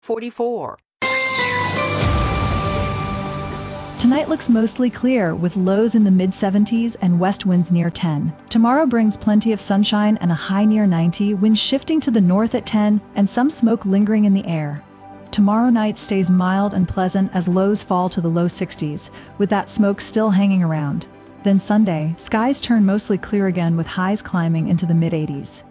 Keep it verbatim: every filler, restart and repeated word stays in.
forty-four. Tonight looks mostly clear, with lows in the mid seventies and west winds near ten. Tomorrow brings plenty of sunshine and a high near ninety, winds shifting to the north at ten, and some smoke lingering in the air. Tomorrow night stays mild and pleasant as lows fall to the low sixties, with that smoke still hanging around. Then Sunday, skies turn mostly clear again with highs climbing into the mid eighties.